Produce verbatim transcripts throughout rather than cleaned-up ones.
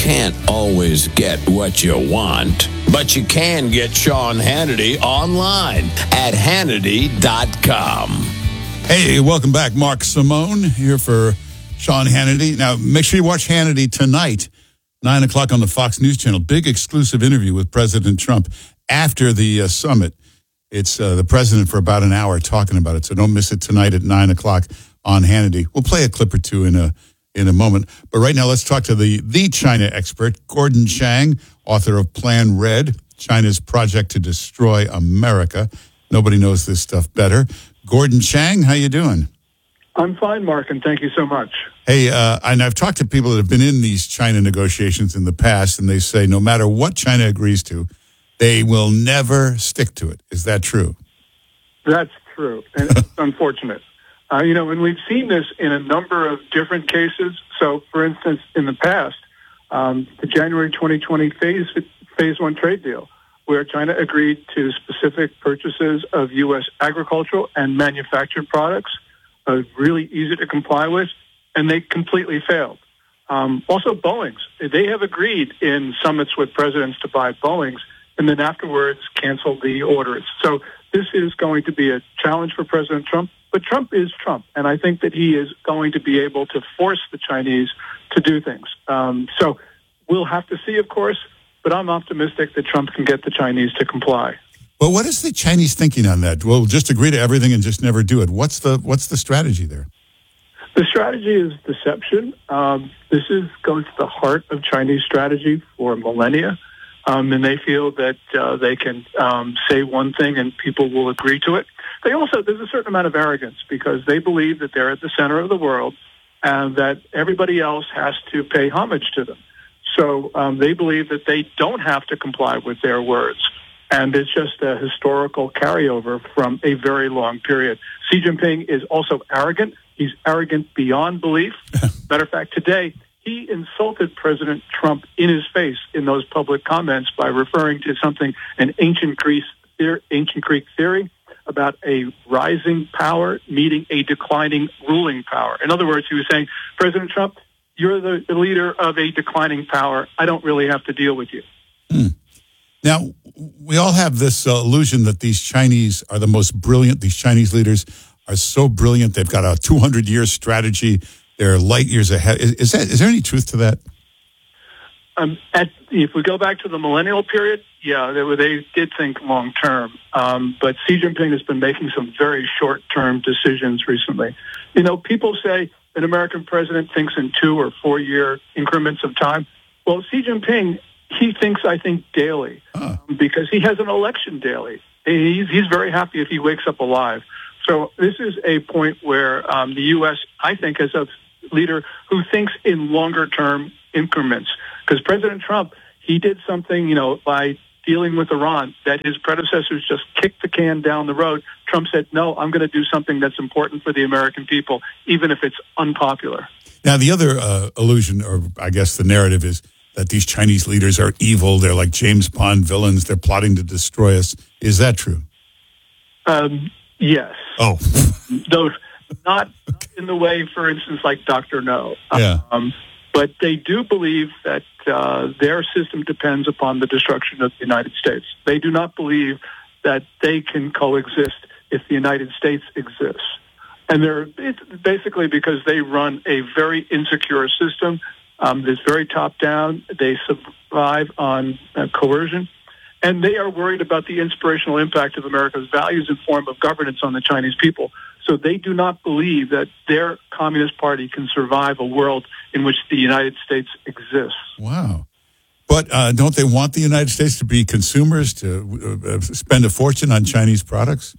can't always get what you want, but you can get Sean Hannity online at Hannity dot com. Hey, welcome back. Mark Simone here for Sean Hannity. Now, make sure you watch Hannity tonight, nine o'clock on the Fox News Channel. Big exclusive interview with President Trump after the uh, summit. It's uh, the president for about an hour talking about it, so don't miss it tonight at nine o'clock on Hannity. We'll play a clip or two in a in a moment. But right now, let's talk to the, the China expert, Gordon Chang, author of Plan Red, China's Project to Destroy America. Nobody knows this stuff better. Gordon Chang, how you doing? I'm fine, Mark, and thank you so much. Hey, uh, and I've talked to people that have been in these China negotiations in the past, and they say no matter what China agrees to, they will never stick to it. Is that true? That's true, and it's unfortunate. Uh, you know, and we've seen this in a number of different cases. So, for instance, in the past, um, the January twenty twenty phase phase one trade deal, where China agreed to specific purchases of U S agricultural and manufactured products, uh, really easy to comply with, and they completely failed. Um, also, Boeing's. They have agreed in summits with presidents to buy Boeing's, and then afterwards canceled the orders. So this is going to be a challenge for President Trump. But Trump is Trump, and I think that he is going to be able to force the Chinese to do things. Um, so we'll have to see, of course, but I'm optimistic that Trump can get the Chinese to comply. Well, what is the Chinese thinking on that? Well, just agree to everything and just never do it. What's the what's the strategy there? The strategy is deception. Um, this is goes to the heart of Chinese strategy for millennia. Um, and they feel that uh, they can um, say one thing and people will agree to it. They also, there's a certain amount of arrogance because they believe that they're at the center of the world and that everybody else has to pay homage to them. So um, they believe that they don't have to comply with their words. And it's just a historical carryover from a very long period. Xi Jinping is also arrogant. He's arrogant beyond belief. Matter of fact, today, he insulted President Trump in his face in those public comments by referring to something, an ancient Greek theory, ancient Greek theory about a rising power meeting a declining ruling power. In other words, he was saying, President Trump, you're the leader of a declining power. I don't really have to deal with you. Hmm. Now, we all have this uh, illusion that these Chinese are the most brilliant. These Chinese leaders are so brilliant. They've got a two hundred year strategy. They're light years ahead. Is, is, that, is there any truth to that? Um, at, if we go back to the millennial period, yeah, they, were, they did think long term. Um, but Xi Jinping has been making some very short term decisions recently. You know, people say an American president thinks in two or four year increments of time. Well, Xi Jinping, he thinks, I think, daily huh. um, because he has an election daily. He's, he's very happy if he wakes up alive. So this is a point where um, the U S, I think, as a leader who thinks in longer-term increments. Because President Trump, he did something, you know, by dealing with Iran that his predecessors just kicked the can down the road. Trump said, no, I'm going to do something that's important for the American people, even if it's unpopular. Now, the other uh, illusion, or I guess the narrative, is that these Chinese leaders are evil. They're like James Bond villains. They're plotting to destroy us. Is that true? Um, yes. Oh. Though not in the way, for instance, like Doctor No. Yeah. Um, but they do believe that uh, their system depends upon the destruction of the United States. They do not believe that they can coexist if the United States exists. And they're it's basically because they run a very insecure system. Um, that's very top-down. They survive on uh, coercion. And they are worried about the inspirational impact of America's values and form of governance on the Chinese people. So they do not believe that their Communist Party can survive a world in which the United States exists. Wow. But uh, don't they want the United States to be consumers, to uh, spend a fortune on Chinese products?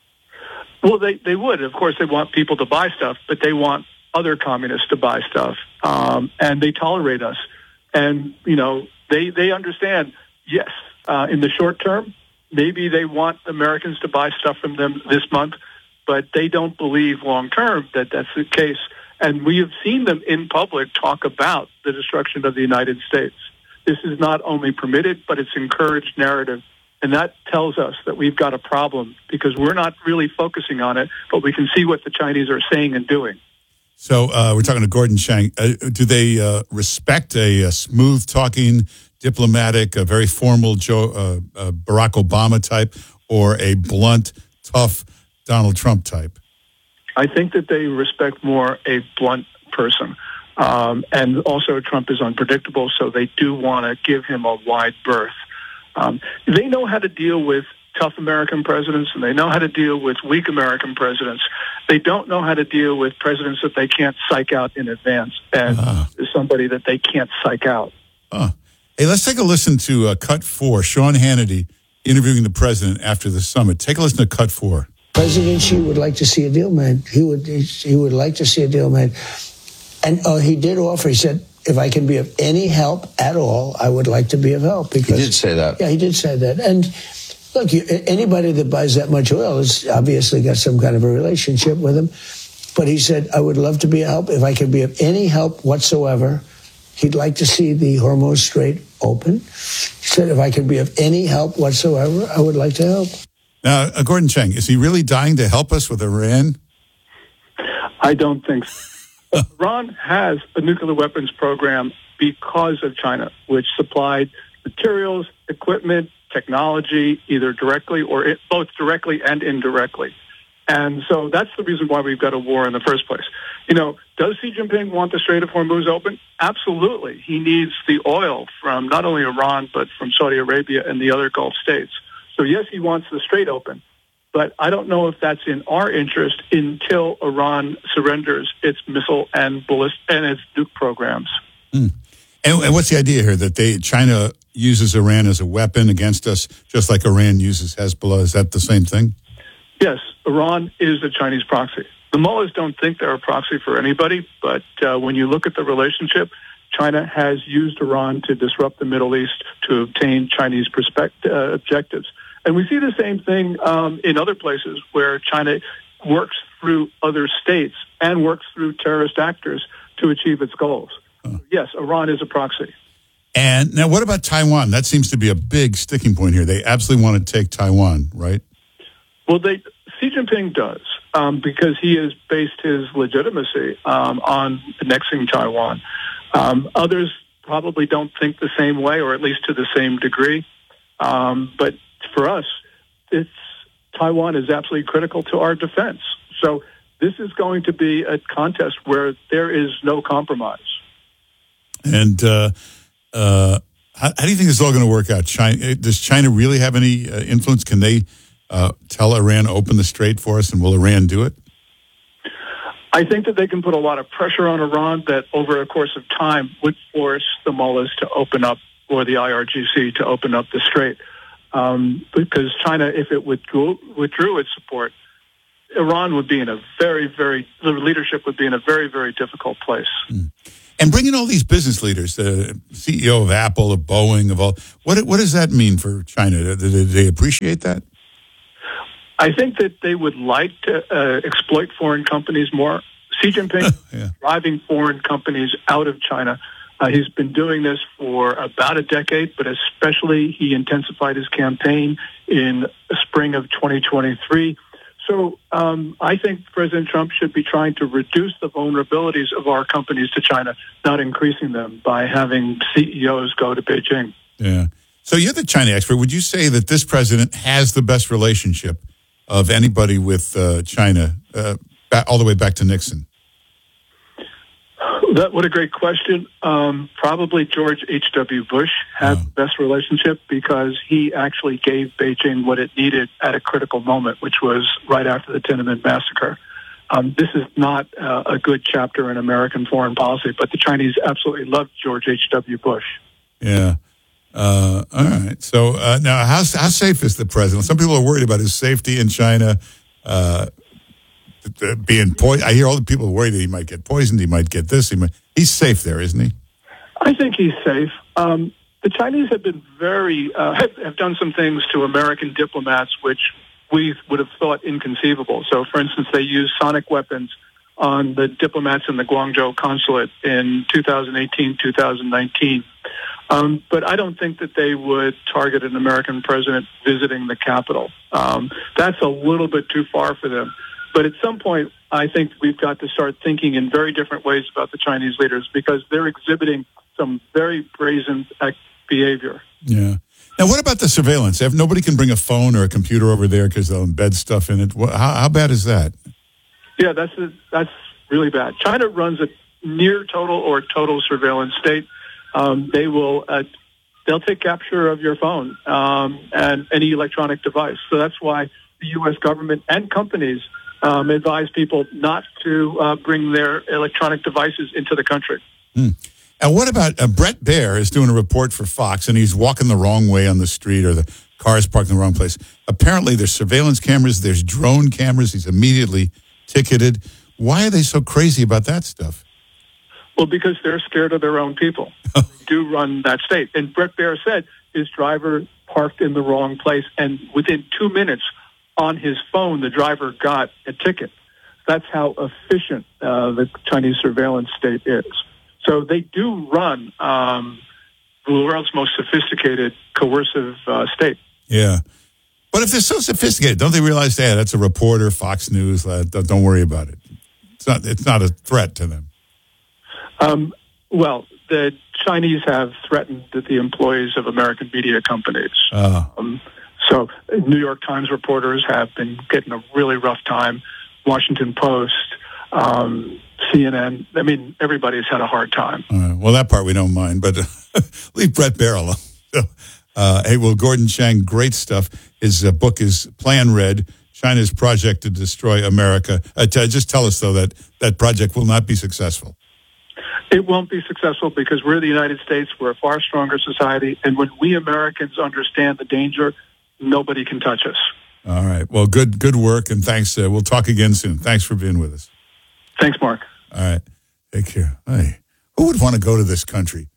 Well, they, they would. Of course, they want people to buy stuff, but they want other communists to buy stuff. Um, and they tolerate us. And, you know, they, they understand, yes, uh, in the short term, maybe they want Americans to buy stuff from them this month, but they don't believe long term that that's the case. And we have seen them in public talk about the destruction of the United States. This is not only permitted, but it's encouraged narrative. And that tells us that we've got a problem because we're not really focusing on it, but we can see what the Chinese are saying and doing. So uh, we're talking to Gordon Chang. Uh, do they uh, respect a, a smooth-talking, diplomatic, a very formal Joe, uh, uh, Barack Obama type, or a blunt, tough Donald Trump type? I think that they respect more a blunt person. Um, and also Trump is unpredictable, so they do want to give him a wide berth. Um, they know how to deal with tough American presidents, and they know how to deal with weak American presidents. They don't know how to deal with presidents that they can't psych out in advance, and uh, somebody that they can't psych out. Uh, hey, let's take a listen to uh, Cut Four, Sean Hannity interviewing the president after the summit. Take a listen to Cut Four. President Xi would like to see a deal made. He would he would like to see a deal made. And uh, he did offer, he said, if I can be of any help at all, I would like to be of help. Because, he did say that. Yeah, he did say that. And look, you, anybody that buys that much oil has obviously got some kind of a relationship with him. But he said, I would love to be of help. If I could be of any help whatsoever, he'd like to see the Hormuz Strait open. He said, if I could be of any help whatsoever, I would like to help. Now, uh, Gordon Chang, is he really dying to help us with Iran? I don't think so. Iran has a nuclear weapons program because of China, which supplied materials, equipment, technology, either directly or it, both directly and indirectly. And so that's the reason why we've got a war in the first place. You know, does Xi Jinping want the Strait of Hormuz open? Absolutely. He needs the oil from not only Iran, but from Saudi Arabia and the other Gulf states. So yes, he wants the Strait open. But I don't know if that's in our interest until Iran surrenders its missile and ballist and its nuke programs. Mm. And, and what's the idea here? That they China uses Iran as a weapon against us, just like Iran uses Hezbollah? Is that the same thing? Yes, Iran is a Chinese proxy. The mullahs don't think they're a proxy for anybody, but uh, when you look at the relationship, China has used Iran to disrupt the Middle East to obtain Chinese perspect- uh, objectives. And we see the same thing um, in other places where China works through other states and works through terrorist actors to achieve its goals. Huh. Yes, Iran is a proxy. And now what about Taiwan? That seems to be a big sticking point here. They absolutely want to take Taiwan, right? Well, they, Xi Jinping does, um, because he has based his legitimacy um, on annexing Taiwan. Um, others probably don't think the same way, or at least to the same degree. Um, but for us, it's Taiwan is absolutely critical to our defense. So this is going to be a contest where there is no compromise. And uh, uh, how, how do you think this is all going to work out? China, does China really have any uh, influence? Can they uh, tell Iran to open the strait for us, and will Iran do it? I think that they can put a lot of pressure on Iran that over a course of time would force the mullahs to open up, or the I R G C to open up the strait. Um, because China, if it withdrew, withdrew its support, Iran would be in a very, very, the leadership would be in a very, very difficult place. Mm. And bringing all these business leaders, the C E O of Apple, of Boeing, of all, what what does that mean for China? Do they, do they appreciate that? I think that they would like to uh, exploit foreign companies more. Xi Jinping yeah. driving foreign companies out of China. Uh, he's been doing this for about a decade, but especially he intensified his campaign in the spring of twenty twenty-three. So um, I think President Trump should be trying to reduce the vulnerabilities of our companies to China, not increasing them by having C E Os go to Beijing. Yeah. So you're the China expert. Would you say that this president has the best relationship of anybody with uh, China, uh, all the way back to Nixon? That, what a great question. Um, probably George H W. Bush had oh. the best relationship because he actually gave Beijing what it needed at a critical moment, which was right after the Tiananmen massacre. Um, this is not uh, a good chapter in American foreign policy, but the Chinese absolutely loved George H W. Bush. Yeah. Uh, all right. So uh, now, how how safe is the president? Some people are worried about his safety in China. Uh, being poisoned. I hear all the people worried that he might get poisoned. He might get this. He might. He's safe there, isn't he? I think he's safe. Um, the Chinese have been very uh, have, have done some things to American diplomats which we would have thought inconceivable. So, for instance, they used sonic weapons on the diplomats in the Guangzhou consulate in two thousand eighteen, two thousand nineteen. Um, but I don't think that they would target an American president visiting the Capitol. Um, that's a little bit too far for them. But at some point, I think we've got to start thinking in very different ways about the Chinese leaders because they're exhibiting some very brazen behavior. Yeah. Now, what about the surveillance? If nobody can bring a phone or a computer over there because they'll embed stuff in it. How, how bad is that? Yeah, that's a, that's really bad. China runs a near total or total surveillance state. Um, they will uh, they'll take capture of your phone um, and any electronic device. So that's why the U S government and companies um, advise people not to uh, bring their electronic devices into the country. Hmm. And what about uh, Brett Baer is doing a report for Fox, and he's walking the wrong way on the street or the car is parked in the wrong place. Apparently, there's surveillance cameras, there's drone cameras. He's immediately ticketed. Why are they so crazy about that stuff? Well, because they're scared of their own people. They do run that state. And Brett Baer said his driver parked in the wrong place, and within two minutes on his phone, the driver got a ticket. That's how efficient uh, the Chinese surveillance state is. So they do run um, the world's most sophisticated coercive uh, state. Yeah. But if they're so sophisticated, don't they realize, hey, that's a reporter, Fox News, uh, don't worry about it. It's not, it's not a threat to them. Um, well, the Chinese have threatened the employees of American media companies. Uh. Um, so New York Times reporters have been getting a really rough time. Washington Post, um, C N N. I mean, everybody's had a hard time. Uh, well, that part we don't mind, but uh, leave Brett Baer alone. Uh, hey, well, Gordon Chang, great stuff. His uh, book is Plan Red, China's Project to Destroy America. Uh, t- just tell us, though, that that project will not be successful. It won't be successful because we're the United States. We're a far stronger society. And when we Americans understand the danger, nobody can touch us. All right. Well, good good work, and thanks. Uh, we'll talk again soon. Thanks for being with us. Thanks, Mark. All right. Take care. Hey, who would want to go to this country?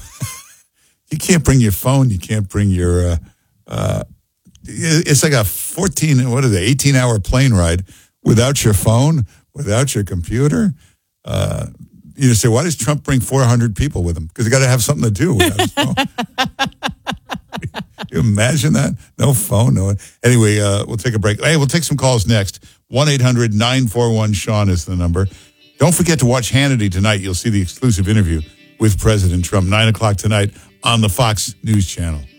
You can't bring your phone. You can't bring your, uh, uh, it's like a fourteen, what is it, eighteen-hour plane ride without your phone, without your computer. Uh, you say, why does Trump bring four hundred people with him? Because he got to have something to do without his phone. Can you imagine that? No phone, no one. Anyway, uh, we'll take a break. Hey, we'll take some calls next. one eight hundred nine four one Sean is the number. Don't forget to watch Hannity tonight. You'll see the exclusive interview with President Trump, nine o'clock tonight on the Fox News Channel.